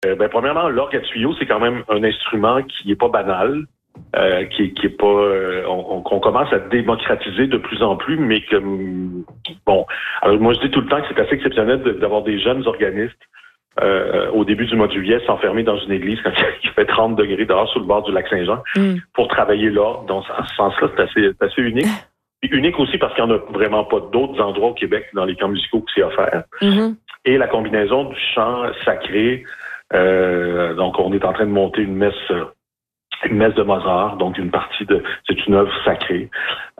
Premièrement, l'orgue à tuyaux, c'est quand même un instrument qui n'est pas banal, qui est pas, qu'on commence à démocratiser de plus en plus, mais que, bon, alors moi je dis tout le temps que c'est assez exceptionnel d'avoir des jeunes organistes au début du mois de juillet s'enfermer dans une église quand il fait 30 degrés dehors sur le bord du lac Saint-Jean pour travailler l'orgue. Dans ce sens-là, c'est assez unique. Unique aussi parce qu'il n'y en a vraiment pas d'autres endroits au Québec dans les camps musicaux que c'est offert. Et la combinaison du chant sacré, donc on est en train de monter une messe de Mozart, donc c'est une œuvre sacrée,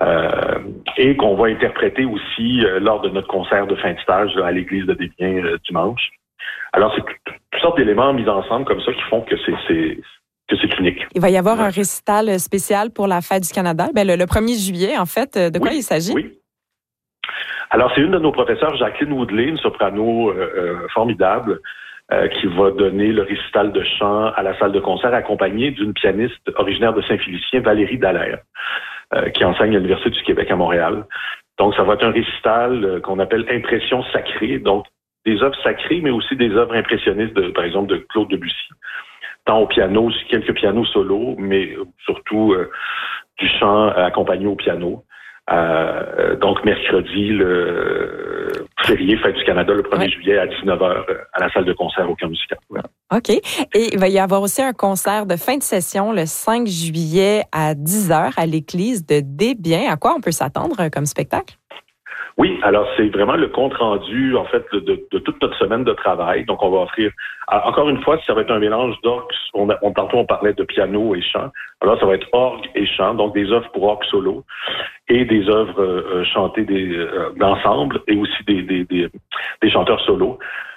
et qu'on va interpréter aussi lors de notre concert de fin de stage à l'église de Desbiens dimanche. Alors c'est toutes sortes d'éléments mis ensemble comme ça qui font que c'est unique. Il va y avoir un récital spécial pour la Fête du Canada, le 1er juillet, en fait. De quoi il s'agit? Oui. Alors, c'est une de nos professeurs, Jacqueline Woodley, une soprano formidable, qui va donner le récital de chant à la salle de concert, accompagnée d'une pianiste originaire de Saint-Félicien, Valérie Dallaire, qui enseigne à l'Université du Québec à Montréal. Donc, ça va être un récital qu'on appelle Impression sacrée, donc des œuvres sacrées, mais aussi des œuvres impressionnistes, par exemple, de Claude Debussy. Tant au piano, quelques pianos solos, mais surtout du chant accompagné au piano. Donc, mercredi, le férié Fête du Canada, le 1er juillet à 19h à la salle de concert au Camp musical. Ouais. OK. Et il va y avoir aussi un concert de fin de session le 5 juillet à 10h à l'église de Desbiens. À quoi on peut s'attendre comme spectacle? Oui, alors c'est vraiment le compte-rendu, en fait, de toute notre semaine de travail. Donc, on va offrir, encore une fois, ça va être un mélange d'orgue. Tantôt, on parlait de piano et chant. Alors, ça va être orgue et chant, donc des œuvres pour orgue solo et des œuvres chantées d'ensemble et aussi des chanteurs solos.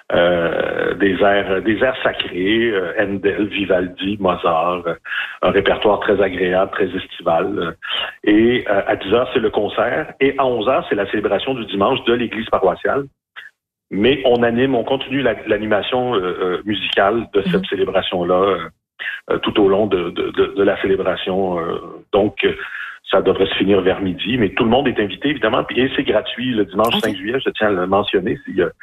Des airs sacrés, Handel, Vivaldi, Mozart, un répertoire très agréable, très estival. Et à 10h, c'est le concert. Et à 11h, c'est la célébration du dimanche de l'église paroissiale. Mais on continue l'animation musicale de cette célébration-là tout au long de la célébration. Donc, ça devrait se finir vers midi. Mais tout le monde est invité, évidemment. Et c'est gratuit le dimanche 5 juillet, je tiens à le mentionner.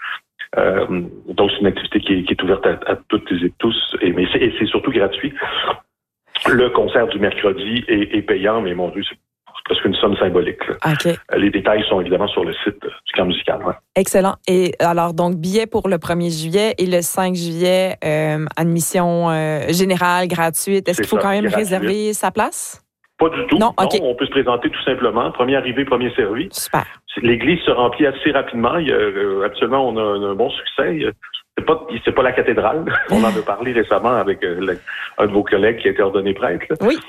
Donc, c'est une activité qui est ouverte à toutes et tous, mais c'est surtout gratuit. Le concert du mercredi est payant, mais mon Dieu, c'est presque une somme symbolique. Okay. Les détails sont évidemment sur le site du Camp musical. Ouais. Excellent. Et alors, donc, billets pour le 1er juillet et le 5 juillet, admission générale, gratuite. Est-ce qu'il faut quand même réserver sa place? Pas du tout. Non, okay. On peut se présenter tout simplement. Premier arrivé, premier servi. Super. L'église se remplit assez rapidement. Actuellement, on a un bon succès. C'est pas la cathédrale. On en a parlé récemment avec un de vos collègues qui a été ordonné prêtre. Là. Oui.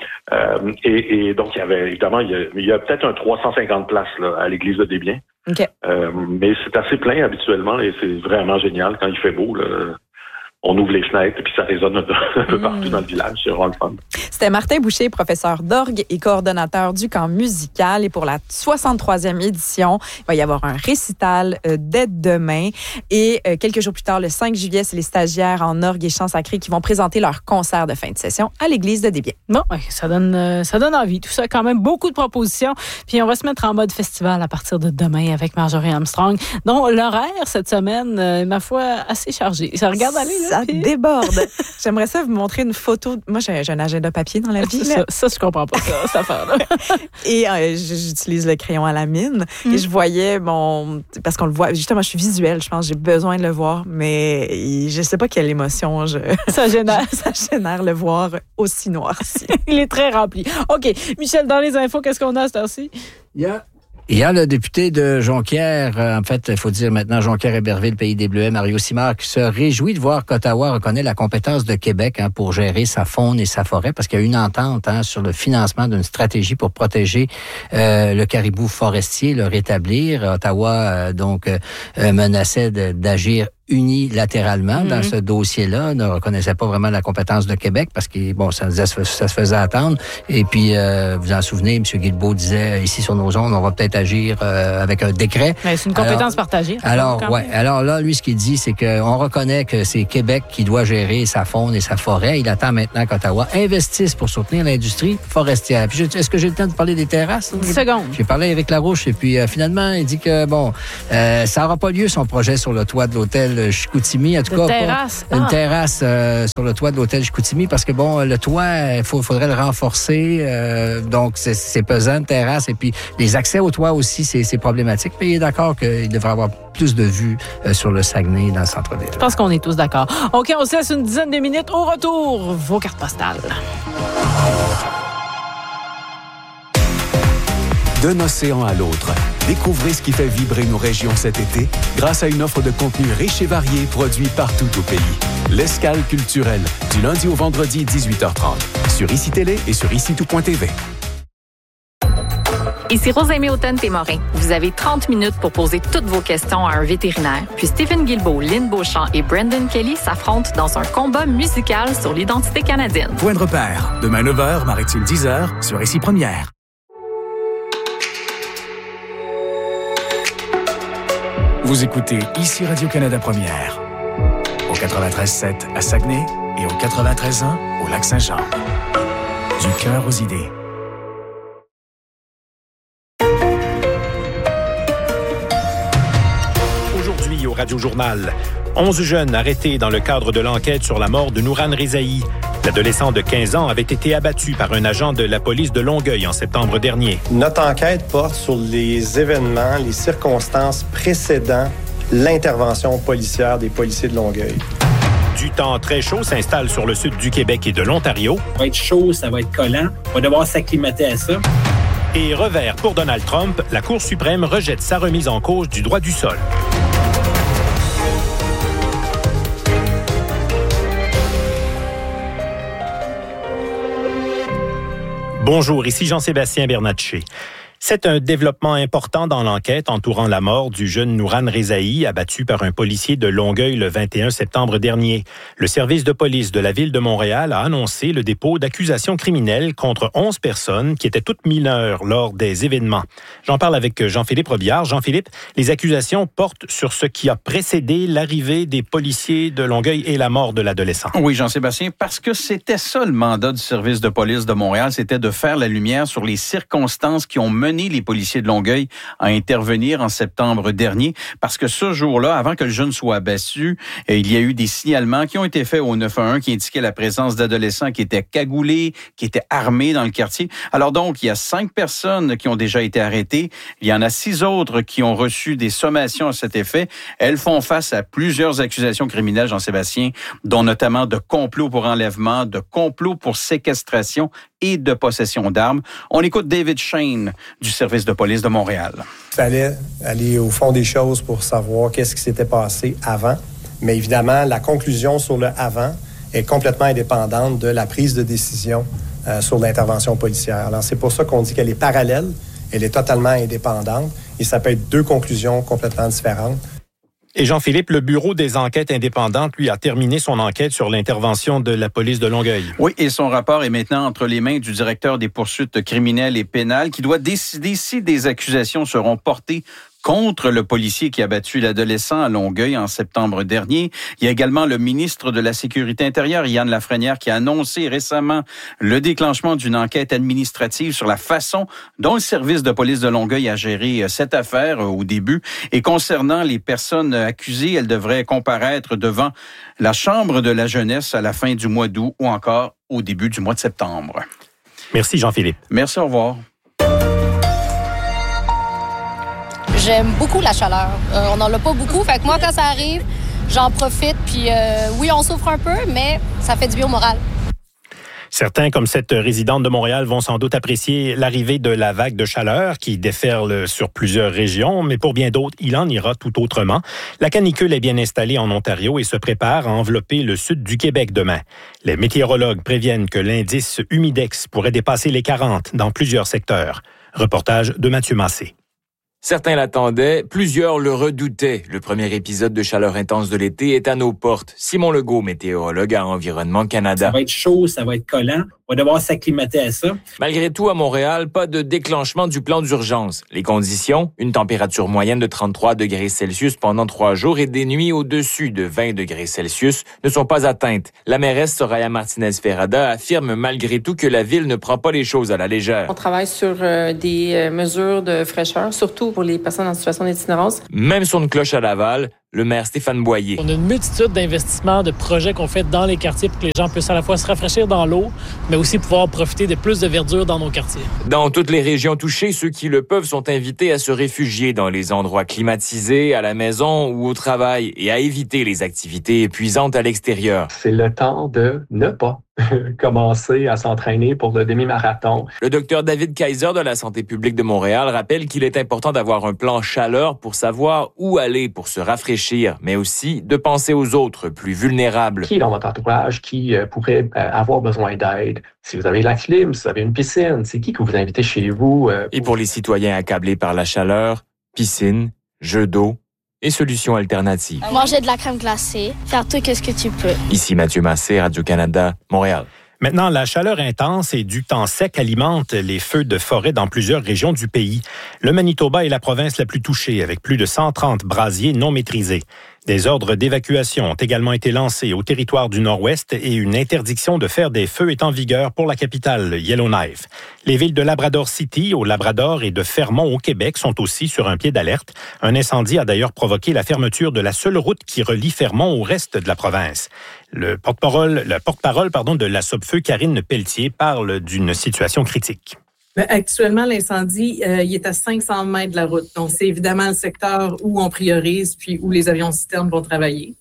Et donc, il y a peut-être un 350 places là, à l'église de Desbiens. Okay. Mais c'est assez plein habituellement et c'est vraiment génial quand il fait beau. Là. On ouvre les fenêtres et puis ça résonne un peu partout dans le village. C'est vraiment le fun. C'était Martin Boucher, professeur d'orgue et coordonnateur du camp musical. Et pour la 63e édition, il va y avoir un récital dès demain. Et quelques jours plus tard, le 5 juillet, c'est les stagiaires en orgue et chant sacré qui vont présenter leur concert de fin de session à l'église de Desbiens. Bon, ça donne envie. Tout ça, quand même, beaucoup de propositions. Puis on va se mettre en mode festival à partir de demain avec Marjorie Armstrong, dont l'horaire cette semaine, ma foi, assez chargé. Ça regarde aller, là. Ça déborde. J'aimerais ça vous montrer une photo. Moi, j'ai un agenda papier dans la vie. Ça, je comprends pas ça, cette affaire-là. Et j'utilise le crayon à la mine. Et je voyais parce qu'on le voit. Justement, je suis visuelle, je pense. J'ai besoin de le voir, mais je sais pas quelle émotion ça génère. Ça génère le voir aussi noirci. Il est très rempli. OK. Michel, dans les infos, qu'est-ce qu'on a à cette heure-ci? Il y a le député de Jonquière, en fait, il faut dire maintenant Jonquière-Héberville, Pays des Bleuets, Mario Simard, qui se réjouit de voir qu'Ottawa reconnaît la compétence de Québec pour gérer sa faune et sa forêt, parce qu'il y a une entente sur le financement d'une stratégie pour protéger le caribou forestier, le rétablir. Ottawa, menaçait d'agir unilatéralement dans ce dossier-là, ne reconnaissait pas vraiment la compétence de Québec parce que, ça se faisait attendre. Et puis, vous en souvenez, M. Guilbeault disait, ici sur nos zones, on va peut-être agir avec un décret. Mais c'est une compétence partagée. Alors là, lui, ce qu'il dit, c'est qu'on reconnaît que c'est Québec qui doit gérer sa faune et sa forêt. Il attend maintenant qu'Ottawa investisse pour soutenir l'industrie forestière. Puis, est-ce que j'ai le temps de parler des terrasses? 10 secondes. J'ai parlé avec Larouche et puis, finalement, il dit que, ça n'aura pas lieu, son projet sur le toit de l'hôtel l'hôtel Chicoutimi. En tout cas, une terrasse sur le toit de l'hôtel Chicoutimi parce que, bon, le toit, il faudrait le renforcer. Donc, c'est pesant, une terrasse. Et puis, les accès au toit aussi, c'est problématique. Mais il est d'accord qu'il devrait avoir plus de vues sur le Saguenay dans le centre-ville. Je pense qu'on est tous d'accord. OK, on se laisse une dizaine de minutes. Au retour, vos cartes postales. D'un océan à l'autre, découvrez ce qui fait vibrer nos régions cet été grâce à une offre de contenu riche et varié produit partout au pays. L'Escale culturelle, du lundi au vendredi 18h30, sur ICI Télé et sur ICI-tout.tv. Ici Rosalie Houghton-Témorin. Vous avez 30 minutes pour poser toutes vos questions à un vétérinaire. Puis Stephen Guilbeault, Lynn Beauchamp et Brendan Kelly s'affrontent dans un combat musical sur l'identité canadienne. Point de repère, demain 9h, Maritime 10h, sur ICI Première. Vous écoutez ici Radio-Canada Première, au 93.7 à Saguenay et au 93.1 au Lac-Saint-Jean. Du cœur aux idées. Aujourd'hui au Radio-Journal, 11 jeunes arrêtés dans le cadre de l'enquête sur la mort de Nouran Rezaï. L'adolescent de 15 ans avait été abattu par un agent de la police de Longueuil en septembre dernier. Notre enquête porte sur les événements, les circonstances précédant l'intervention policière des policiers de Longueuil. Du temps très chaud s'installe sur le sud du Québec et de l'Ontario. Ça va être chaud, ça va être collant. On va devoir s'acclimater à ça. Et revers pour Donald Trump, la Cour suprême rejette sa remise en cause du droit du sol. Bonjour, ici Jean-Sébastien Bernatchez. C'est un développement important dans l'enquête entourant la mort du jeune Nouran Rezaï, abattu par un policier de Longueuil le 21 septembre dernier. Le service de police de la Ville de Montréal a annoncé le dépôt d'accusations criminelles contre 11 personnes qui étaient toutes mineures lors des événements. J'en parle avec Jean-Philippe Robillard. Jean-Philippe, les accusations portent sur ce qui a précédé l'arrivée des policiers de Longueuil et la mort de l'adolescent. Oui, Jean-Sébastien, parce que c'était ça le mandat du service de police de Montréal, c'était de faire la lumière sur les circonstances qui ont mené les policiers de Longueuil à intervenir en septembre dernier, parce que ce jour-là, avant que le jeune soit abattu, il y a eu des signalements qui ont été faits au 911 qui indiquaient la présence d'adolescents qui étaient cagoulés, qui étaient armés dans le quartier. Alors donc, il y a 5 personnes qui ont déjà été arrêtées. Il y en a 6 autres qui ont reçu des sommations à cet effet. Elles font face à plusieurs accusations criminelles, Jean-Sébastien, dont notamment de complot pour enlèvement, de complot pour séquestration et de possession d'armes. On écoute David Shane du service de police de Montréal. Il fallait aller au fond des choses pour savoir qu'est-ce qui s'était passé avant. Mais évidemment, la conclusion sur le avant est complètement indépendante de la prise de décision sur l'intervention policière. Alors, c'est pour ça qu'on dit qu'elle est parallèle, elle est totalement indépendante et ça peut être 2 conclusions complètement différentes. Et Jean-Philippe, le Bureau des enquêtes indépendantes, lui, a terminé son enquête sur l'intervention de la police de Longueuil. Oui, et son rapport est maintenant entre les mains du directeur des poursuites criminelles et pénales qui doit décider si des accusations seront portées contre le policier qui a battu l'adolescent à Longueuil en septembre dernier. Il y a également le ministre de la Sécurité intérieure, Yann Lafrenière, qui a annoncé récemment le déclenchement d'une enquête administrative sur la façon dont le service de police de Longueuil a géré cette affaire au début. Et concernant les personnes accusées, elles devraient comparaître devant la Chambre de la jeunesse à la fin du mois d'août ou encore au début du mois de septembre. Merci Jean-Philippe. Merci, au revoir. J'aime beaucoup la chaleur. On n'en a pas beaucoup. Fait que moi, quand ça arrive, j'en profite. Puis oui, on souffre un peu, mais ça fait du bien au moral. Certains, comme cette résidente de Montréal, vont sans doute apprécier l'arrivée de la vague de chaleur qui déferle sur plusieurs régions, mais pour bien d'autres, il en ira tout autrement. La canicule est bien installée en Ontario et se prépare à envelopper le sud du Québec demain. Les météorologues préviennent que l'indice humidex pourrait dépasser les 40 dans plusieurs secteurs. Reportage de Mathieu Massé. Certains l'attendaient, plusieurs le redoutaient. Le premier épisode de chaleur intense de l'été est à nos portes. Simon Legault, météorologue à Environnement Canada. Ça va être chaud, ça va être collant. On va devoir s'acclimater à ça. Malgré tout, à Montréal, pas de déclenchement du plan d'urgence. Les conditions, une température moyenne de 33 degrés Celsius pendant 3 jours et des nuits au-dessus de 20 degrés Celsius ne sont pas atteintes. La mairesse Soraya Martinez-Ferrada affirme malgré tout que la ville ne prend pas les choses à la légère. On travaille sur des mesures de fraîcheur, surtout pour les personnes en situation d'itinérance. Même son de cloche à Laval, le maire Stéphane Boyer. On a une multitude d'investissements, de projets qu'on fait dans les quartiers pour que les gens puissent à la fois se rafraîchir dans l'eau, mais aussi pouvoir profiter de plus de verdure dans nos quartiers. Dans toutes les régions touchées, ceux qui le peuvent sont invités à se réfugier dans les endroits climatisés, à la maison ou au travail, et à éviter les activités épuisantes à l'extérieur. C'est le temps de ne pas commencer à s'entraîner pour le demi-marathon. Le docteur David Kaiser de la Santé publique de Montréal rappelle qu'il est important d'avoir un plan chaleur pour savoir où aller pour se rafraîchir, mais aussi de penser aux autres plus vulnérables. Qui dans votre entourage qui pourrait avoir besoin d'aide? Si vous avez la clim, si vous avez une piscine, c'est qui que vous invitez chez vous? Et pour les citoyens accablés par la chaleur, piscine, jeux d'eau et solutions alternatives. Manger de la crème glacée, faire tout ce que tu peux. Ici Mathieu Massé, Radio-Canada, Montréal. Maintenant, la chaleur intense et du temps sec alimentent les feux de forêt dans plusieurs régions du pays. Le Manitoba est la province la plus touchée, avec plus de 130 brasiers non maîtrisés. Des ordres d'évacuation ont également été lancés au territoire du Nord-Ouest et une interdiction de faire des feux est en vigueur pour la capitale, Yellowknife. Les villes de Labrador City, au Labrador, et de Fermont, au Québec, sont aussi sur un pied d'alerte. Un incendie a d'ailleurs provoqué la fermeture de la seule route qui relie Fermont au reste de la province. Le porte-parole de la Sopfeu, Karine Pelletier, parle d'une situation critique. Actuellement, l'incendie, il est à 500 mètres de la route. Donc, c'est évidemment le secteur où on priorise puis où les avions citernes vont travailler.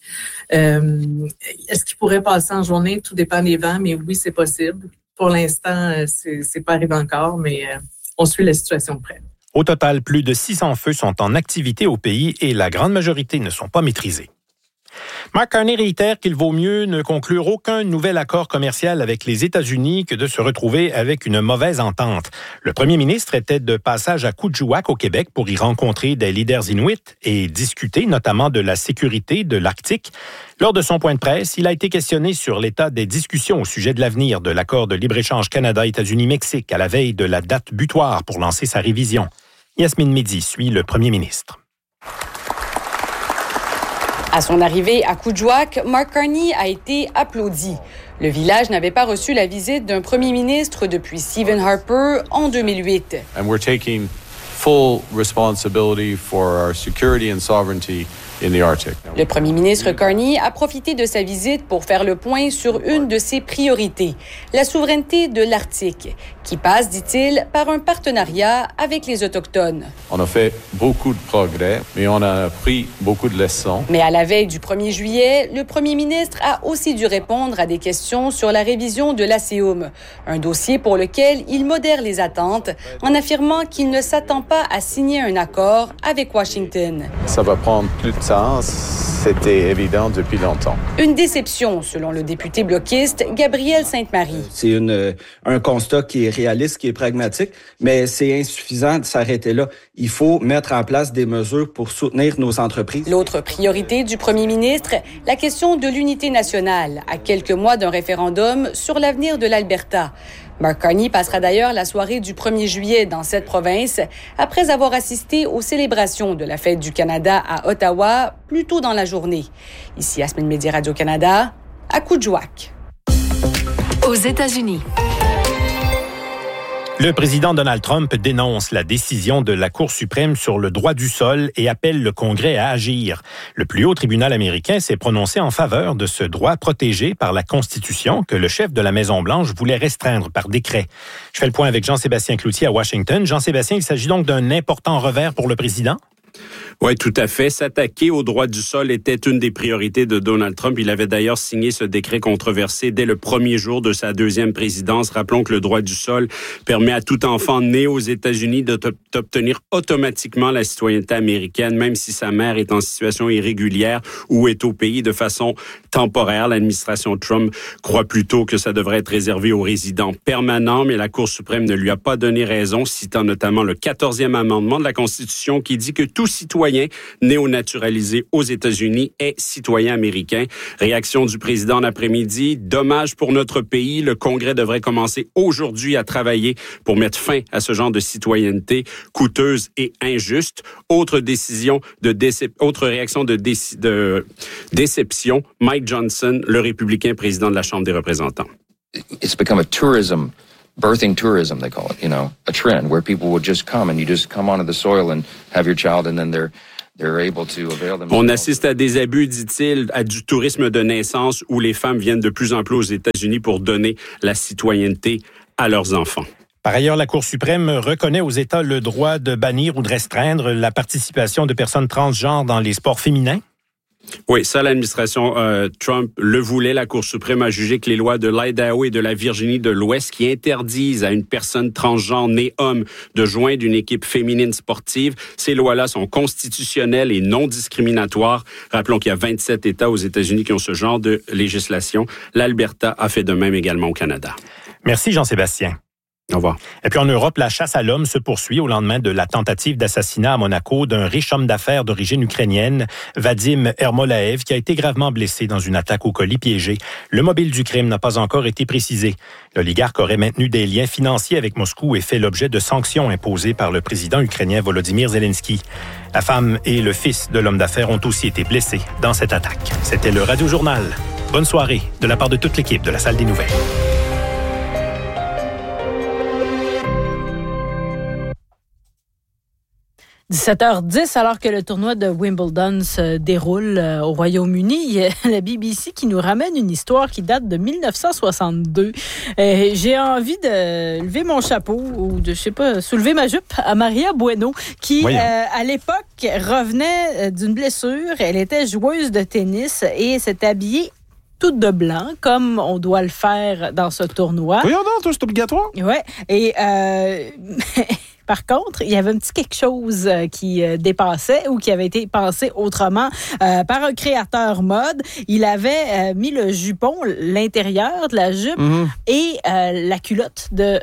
Est-ce qu'il pourrait passer en journée? Tout dépend des vents, mais oui, c'est possible. Pour l'instant, c'est pas arrivé encore, mais on suit la situation de près. Au total, plus de 600 feux sont en activité au pays et la grande majorité ne sont pas maîtrisés. Mark Carney réitère qu'il vaut mieux ne conclure aucun nouvel accord commercial avec les États-Unis que de se retrouver avec une mauvaise entente. Le premier ministre était de passage à Kuujjuaq au Québec pour y rencontrer des leaders inuits et discuter notamment de la sécurité de l'Arctique. Lors de son point de presse, il a été questionné sur l'état des discussions au sujet de l'avenir de l'accord de libre-échange Canada-États-Unis-Mexique à la veille de la date butoir pour lancer sa révision. Yasmine Mehdi suit le premier ministre. À son arrivée à Kuujjuaq, Mark Carney a été applaudi. Le village n'avait pas reçu la visite d'un premier ministre depuis Stephen Harper en 2008. And we're taking full responsibility for our security and sovereignty in the Arctic. Le premier ministre Carney a profité de sa visite pour faire le point sur une de ses priorités, la souveraineté de l'Arctique, qui passe, dit-il, par un partenariat avec les Autochtones. On a fait beaucoup de progrès, mais on a appris beaucoup de leçons. Mais à la veille du 1er juillet, le premier ministre a aussi dû répondre à des questions sur la révision de l'ACEUM, un dossier pour lequel il modère les attentes en affirmant qu'il ne s'attend pas à signer un accord avec Washington. Ça va prendre plus de temps, c'était évident depuis longtemps. Une déception, selon le député bloquiste Gabriel Sainte-Marie. C'est un constat qui est réaliste, qui est pragmatique, mais c'est insuffisant de s'arrêter là. Il faut mettre en place des mesures pour soutenir nos entreprises. L'autre priorité du premier ministre, la question de l'unité nationale, à quelques mois d'un référendum sur l'avenir de l'Alberta. Mark Carney passera d'ailleurs la soirée du 1er juillet dans cette province, après avoir assisté aux célébrations de la Fête du Canada à Ottawa plus tôt dans la journée. Ici, Yasmine Mehdi, Radio-Canada, à Kuujjuaq. Aux États-Unis. Le président Donald Trump dénonce la décision de la Cour suprême sur le droit du sol et appelle le Congrès à agir. Le plus haut tribunal américain s'est prononcé en faveur de ce droit protégé par la Constitution que le chef de la Maison-Blanche voulait restreindre par décret. Je fais le point avec Jean-Sébastien Cloutier à Washington. Jean-Sébastien, il s'agit donc d'un important revers pour le président? Oui, tout à fait. S'attaquer au droit du sol était une des priorités de Donald Trump. Il avait d'ailleurs signé ce décret controversé dès le premier jour de sa deuxième présidence. Rappelons que le droit du sol permet à tout enfant né aux États-Unis d'obtenir automatiquement la citoyenneté américaine, même si sa mère est en situation irrégulière ou est au pays de façon temporaire. L'administration Trump croit plutôt que ça devrait être réservé aux résidents permanents, mais la Cour suprême ne lui a pas donné raison, citant notamment le 14e amendement de la Constitution qui dit que tout citoyen néo-naturalisé aux États-Unis est citoyen américain. Réaction du président l'après-midi. Dommage pour notre pays. Le Congrès devrait commencer aujourd'hui à travailler pour mettre fin à ce genre de citoyenneté coûteuse et injuste. Autre réaction de déception. Mike Johnson, le républicain président de la Chambre des représentants. It's become a birthing tourism, they call it, a trend where people would just come and you just come onto the soil and have your child and then On assiste à des abus, dit-il, à du tourisme de naissance où les femmes viennent de plus en plus aux États-Unis pour donner la citoyenneté à leurs enfants. Par ailleurs, la Cour suprême reconnaît aux États le droit de bannir ou de restreindre la participation de personnes transgenres dans les sports féminins. Oui, ça, l'administration Trump le voulait. La Cour suprême a jugé que les lois de l'Idaho et de la Virginie de l'Ouest qui interdisent à une personne transgenre née homme de joindre une équipe féminine sportive, ces lois-là sont constitutionnelles et non discriminatoires. Rappelons qu'il y a 27 États aux États-Unis qui ont ce genre de législation. L'Alberta a fait de même également au Canada. Merci, Jean-Sébastien. Au revoir. Et puis en Europe, la chasse à l'homme se poursuit au lendemain de la tentative d'assassinat à Monaco d'un riche homme d'affaires d'origine ukrainienne, Vadim Ermolaev, qui a été gravement blessé dans une attaque au colis piégé. Le mobile du crime n'a pas encore été précisé. L'oligarque aurait maintenu des liens financiers avec Moscou et fait l'objet de sanctions imposées par le président ukrainien Volodymyr Zelensky. La femme et le fils de l'homme d'affaires ont aussi été blessés dans cette attaque. C'était le Radio Journal. Bonne soirée de la part de toute l'équipe de la Salle des Nouvelles. 17h10, alors que le tournoi de Wimbledon se déroule au Royaume-Uni, il y a la BBC qui nous ramène une histoire qui date de 1962. J'ai envie de lever mon chapeau ou de, soulever ma jupe à Maria Bueno, qui, à l'époque, revenait d'une blessure. Elle était joueuse de tennis et s'est habillée toute de blanc, comme on doit le faire dans ce tournoi. Oui, non, c'est obligatoire. Oui, et... Par contre, il y avait un petit quelque chose qui dépassait ou qui avait été pensé autrement par un créateur mode. Il avait mis le jupon, l'intérieur de la jupe et la culotte de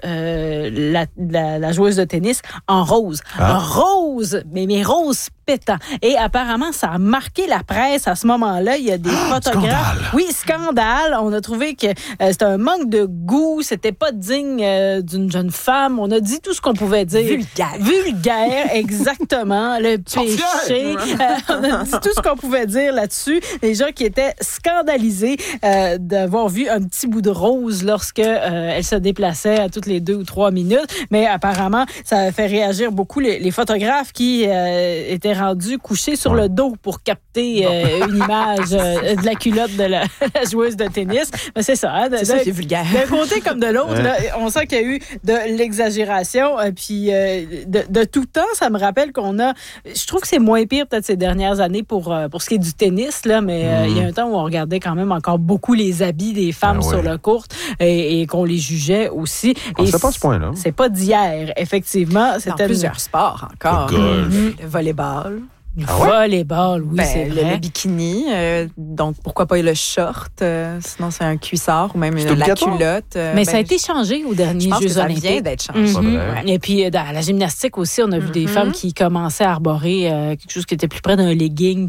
la joueuse de tennis en rose. Rose, mais rose pétant. Et apparemment, ça a marqué la presse à ce moment-là. Il y a des photographes. Scandale. Oui, scandale. On a trouvé que c'était un manque de goût. C'était pas digne d'une jeune femme. On a dit tout ce qu'on pouvait dire. Vulgaire, exactement. Le péché. On a dit tout ce qu'on pouvait dire là-dessus. Les gens qui étaient scandalisés d'avoir vu un petit bout de rose lorsque elle se déplaçait à toutes les 2 ou 3 minutes. Mais apparemment, ça a fait réagir beaucoup les photographes qui étaient rendus couchés sur le dos pour capter une image de la culotte de la joueuse de tennis. Mais c'est ça. Hein, c'est vulgaire. D'un côté comme de l'autre, là, on sent qu'il y a eu de l'exagération. Puis de tout temps, ça me rappelle qu'on a... Je trouve que c'est moins pire peut-être ces dernières années pour ce qui est du tennis, là, mais il y a un temps où on regardait quand même encore beaucoup les habits des femmes sur le court et qu'on les jugeait aussi. C'est pas à ce point-là. C'est pas d'hier, effectivement. C'était plusieurs sports encore. Le golf. Le volleyball. Volleyball, oui, c'est vrai. Le bikini, donc pourquoi pas le short, sinon c'est un cuissard ou même la culotte. Mais ça a été changé aux derniers Jeux olympiques. Ça vient d'être changé. Et puis dans la gymnastique aussi, on a vu des femmes qui commençaient à arborer quelque chose qui était plus près d'un legging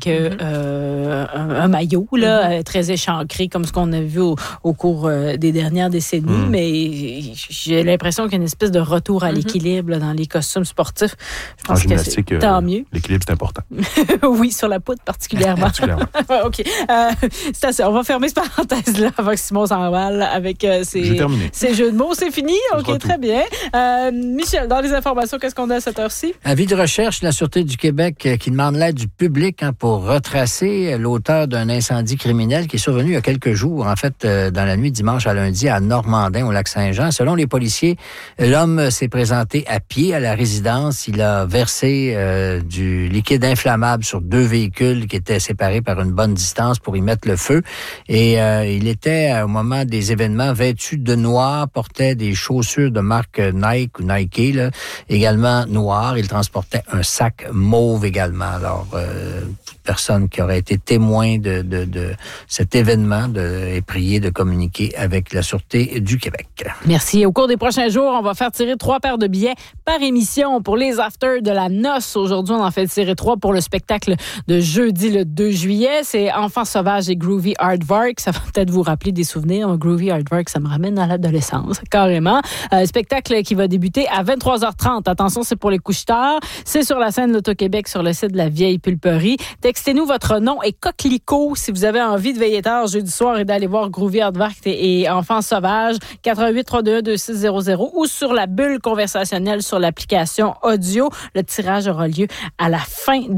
qu'un maillot, là, très échancré comme ce qu'on a vu au cours des dernières décennies. Mais j'ai l'impression qu'il y a une espèce de retour à l'équilibre là, dans les costumes sportifs. Je pense que c'est tant mieux. L'équilibre, c'est important. Oui, sur la poudre particulièrement. OK. C'est assez. On va fermer cette parenthèse-là avant que Simon s'emballe avec ses jeux de mots. C'est fini? OK, très bien. Michel, dans les informations, qu'est-ce qu'on a à cette heure-ci? Avis de recherche de la Sûreté du Québec qui demande l'aide du public pour retracer l'auteur d'un incendie criminel qui est survenu il y a quelques jours, en fait, dans la nuit dimanche à lundi à Normandin, au Lac-Saint-Jean. Selon les policiers, l'homme s'est présenté à pied à la résidence. Il a versé du liquide inflammable sur 2 véhicules qui étaient séparés par une bonne distance pour y mettre le feu. Et il était, au moment des événements, vêtu de noir, portait des chaussures de marque Nike ou Nike, là, également noires. Il transportait un sac mauve également. Alors, toute personne qui aurait été témoin de cet événement est priée de communiquer avec la Sûreté du Québec. Merci. Au cours des prochains jours, on va faire tirer 3 paires de billets par émission pour les afters de la noce. Aujourd'hui, on en fait tirer 3 pour le spectacle de jeudi le 2 juillet. C'est Enfants sauvages et Groovy Aardvark. Ça va peut-être vous rappeler des souvenirs. Groovy Aardvark, ça me ramène à l'adolescence, carrément. Spectacle qui va débuter à 23h30. Attention, c'est pour les couches-tard. C'est sur la scène l'Auto-Québec, sur le site de la Vieille Pulperie. Textez-nous votre nom et coquelicot si vous avez envie de veiller tard jeudi soir et d'aller voir Groovy Aardvark et Enfants sauvages. 88 321 2600 ou sur la bulle conversationnelle sur l'application audio. Le tirage aura lieu à la fin de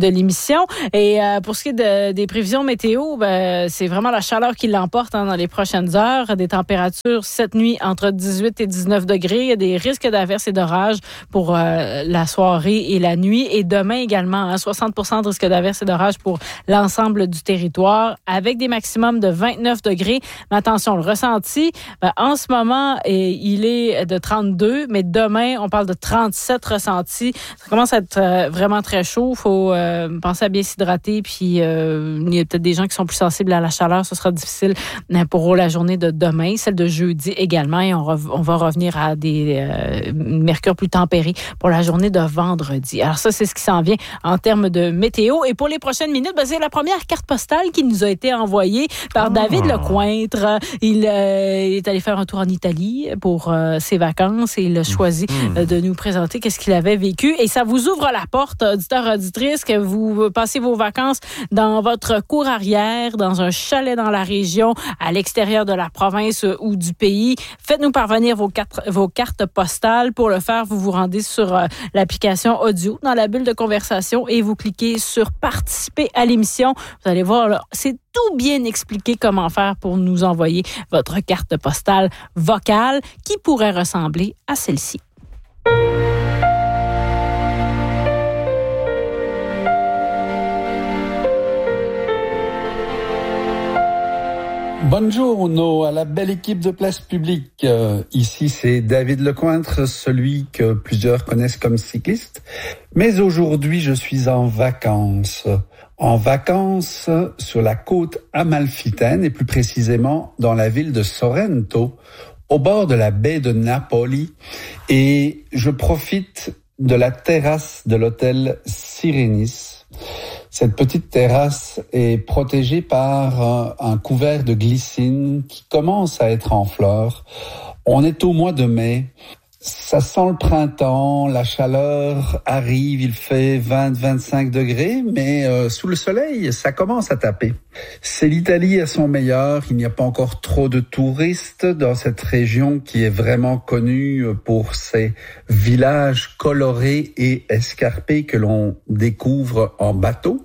de l'émission. Et pour ce qui est des prévisions météo, c'est vraiment la chaleur qui l'emporte dans les prochaines heures. Des températures cette nuit entre 18 et 19 degrés. Il y a des risques d'averses et d'orages pour la soirée et la nuit. Et demain également, 60% de risque d'averses et d'orages pour l'ensemble du territoire, avec des maximums de 29 degrés. Mais attention, le ressenti, en ce moment, il est de 32, mais demain, on parle de 37 ressentis. Ça commence à être vraiment très chaud. Il faut penser à bien s'hydrater. Puis, il y a peut-être des gens qui sont plus sensibles à la chaleur. Ce sera difficile pour la journée de demain, celle de jeudi également. Et on va revenir à des mercures plus tempérés pour la journée de vendredi. Alors ça, c'est ce qui s'en vient en termes de météo. Et pour les prochaines minutes, c'est la première carte postale qui nous a été envoyée par David Lecointre. Il est allé faire un tour en Italie pour ses vacances et il a choisi de nous présenter qu'est-ce qu'il avait vécu. Et ça vous ouvre la porte, auditeurs, auditrices, que vous passez vos vacances dans votre cour arrière, dans un chalet dans la région, à l'extérieur de la province ou du pays. Faites-nous parvenir vos cartes postales. Pour le faire, vous vous rendez sur l'application audio dans la bulle de conversation et vous cliquez sur participer à l'émission. Vous allez voir, là, c'est tout bien expliqué comment faire pour nous envoyer votre carte postale vocale qui pourrait ressembler à celle-ci. Buongiorno à la belle équipe de Place Publique. Ici, c'est David Lecointre, celui que plusieurs connaissent comme cycliste. Mais aujourd'hui, je suis en vacances. En vacances sur la côte amalfitaine et plus précisément dans la ville de Sorrento, au bord de la baie de Napoli. Et je profite de la terrasse de l'hôtel Sirenis. Cette petite terrasse est protégée par un couvert de glycine qui commence à être en fleurs. On est au mois de mai. Ça sent le printemps, la chaleur arrive, il fait 20-25 degrés, mais sous le soleil, ça commence à taper. C'est l'Italie à son meilleur, il n'y a pas encore trop de touristes dans cette région qui est vraiment connue pour ses villages colorés et escarpés que l'on découvre en bateau.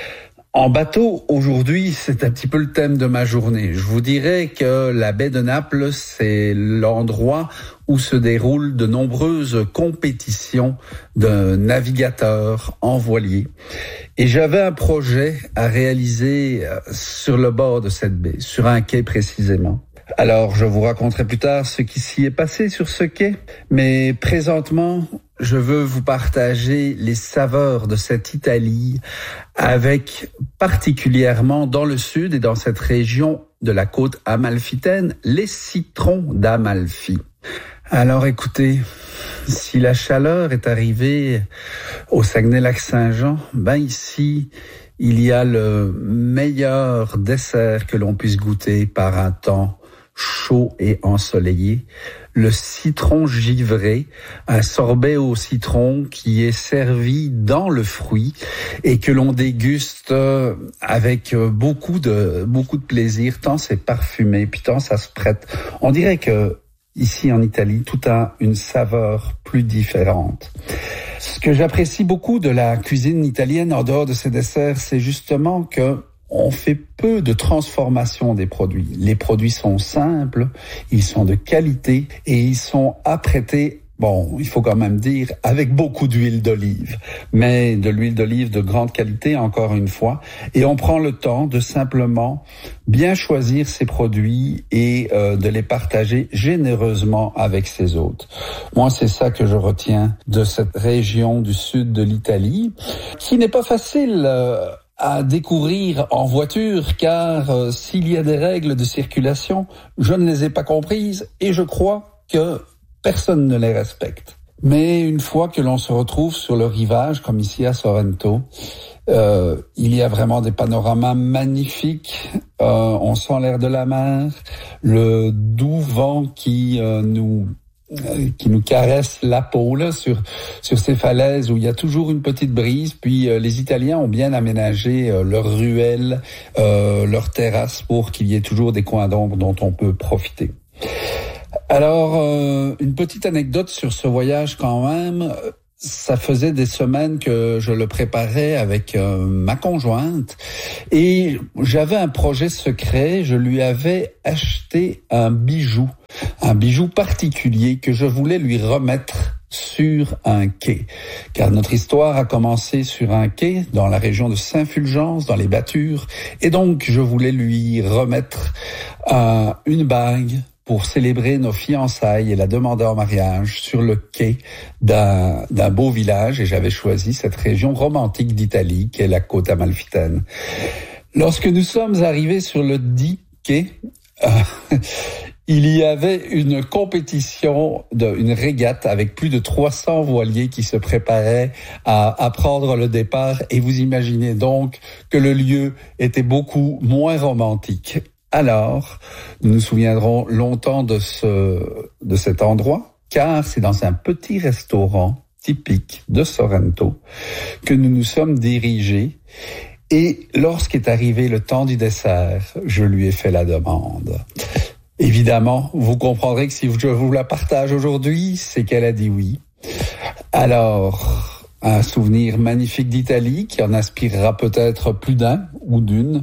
En bateau, aujourd'hui, c'est un petit peu le thème de ma journée. Je vous dirais que la baie de Naples, c'est l'endroit où se déroulent de nombreuses compétitions de navigateurs en voilier. Et j'avais un projet à réaliser sur le bord de cette baie, sur un quai précisément. Alors, je vous raconterai plus tard ce qui s'y est passé sur ce quai, mais présentement, je veux vous partager les saveurs de cette Italie avec particulièrement dans le sud et dans cette région de la côte amalfitaine, les citrons d'Amalfi. Alors écoutez, si la chaleur est arrivée au Saguenay-Lac-Saint-Jean, ici, il y a le meilleur dessert que l'on puisse goûter par un temps chaud et ensoleillé, le citron givré, un sorbet au citron qui est servi dans le fruit et que l'on déguste avec beaucoup de plaisir, tant c'est parfumé, puis tant ça se prête. On dirait que ici en Italie, tout a une saveur plus différente. Ce que j'apprécie beaucoup de la cuisine italienne en dehors de ses desserts, c'est justement que on fait peu de transformation des produits. Les produits sont simples, ils sont de qualité et ils sont apprêtés, il faut quand même dire, avec beaucoup d'huile d'olive. Mais de l'huile d'olive de grande qualité, encore une fois. Et on prend le temps de simplement bien choisir ces produits et de les partager généreusement avec ses hôtes. Moi, c'est ça que je retiens de cette région du sud de l'Italie, qui n'est pas facile à découvrir en voiture, car s'il y a des règles de circulation, je ne les ai pas comprises et je crois que personne ne les respecte. Mais une fois que l'on se retrouve sur le rivage, comme ici à Sorrento, il y a vraiment des panoramas magnifiques. On sent l'air de la mer, le doux vent qui nous caresse la peau là, sur ces falaises où il y a toujours une petite brise. Puis les Italiens ont bien aménagé leurs ruelles, leurs terrasses pour qu'il y ait toujours des coins d'ombre dont on peut profiter. Alors, une petite anecdote sur ce voyage quand même. ça faisait des semaines que je le préparais avec ma conjointe et j'avais un projet secret. Je lui avais acheté un bijou particulier que je voulais lui remettre sur un quai. Car notre histoire a commencé sur un quai dans la région de Saint-Fulgence, dans les Battures. Et donc, je voulais lui remettre une bague pour célébrer nos fiançailles et la demander en mariage sur le quai d'un beau village. Et j'avais choisi cette région romantique d'Italie, qui est la côte amalfitaine. Lorsque nous sommes arrivés sur le dit quai, il y avait une compétition, une régate avec plus de 300 voiliers qui se préparaient à prendre le départ. Et vous imaginez donc que le lieu était beaucoup moins romantique. Alors, nous nous souviendrons longtemps de cet endroit, car c'est dans un petit restaurant typique de Sorrento que nous nous sommes dirigés. Et lorsqu'est arrivé le temps du dessert, je lui ai fait la demande. Évidemment, vous comprendrez que si je vous la partage aujourd'hui, c'est qu'elle a dit oui. Alors, un souvenir magnifique d'Italie qui en inspirera peut-être plus d'un ou d'une,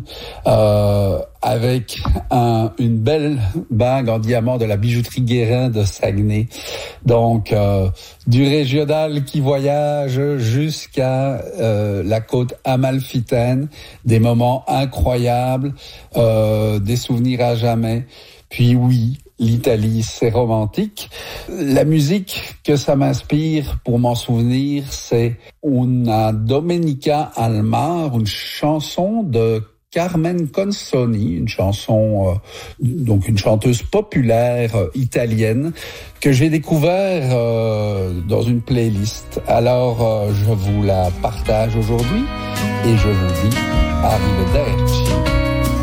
avec une belle bague en diamant de la bijouterie Guérin de Saguenay. Donc, du régional qui voyage jusqu'à la côte amalfitaine, des moments incroyables, des souvenirs à jamais. Puis oui, l'Italie, c'est romantique. La musique que ça m'inspire pour m'en souvenir, c'est Una Domenica al Mar, une chanson de Carmen Consoni, une chanson, donc une chanteuse populaire italienne que j'ai découvert dans une playlist. Alors, je vous la partage aujourd'hui et je vous dis arrivederci.